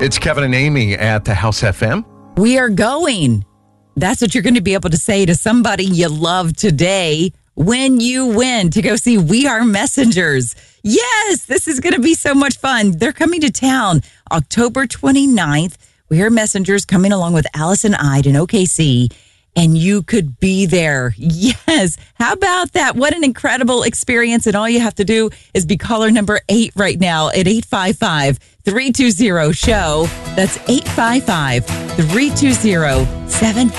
It's Kevin and Amy at the House FM. We are going. That's what you're going to be able to say to somebody you love today when you win to go see We Are Messengers. Yes, this is going to be so much fun. They're coming to town October 29th. We Are Messengers coming along with Allison Ide in OKC. And you could be there. Yes. How about that? What an incredible experience. And all you have to do is be caller number 8 right now at 855-320-SHOW. That's 855-320-7500.